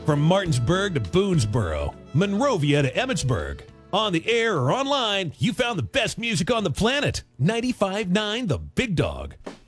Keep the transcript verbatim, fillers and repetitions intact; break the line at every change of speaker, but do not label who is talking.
From Martinsburg to Boonesboro, Monrovia to Emmitsburg. On the air or online, you found the best music on the planet. ninety-five point nine The Big Dog.